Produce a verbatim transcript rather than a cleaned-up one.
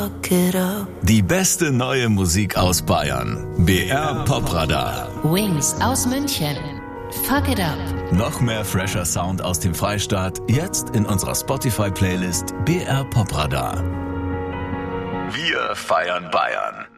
Die beste neue Musik aus Bayern. B R Popradar. Wings aus München. Fuck it up. Noch mehr fresher Sound aus dem Freistaat, jetzt in unserer Spotify-Playlist B R Popradar. Wir feiern Bayern.